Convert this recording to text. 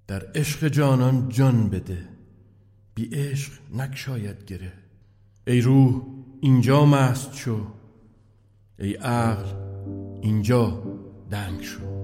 در عشق جانان جان بده، بی عشق نگشاید گره. ای روح اینجا مست شو، ای عقل اینجا دنگ شو.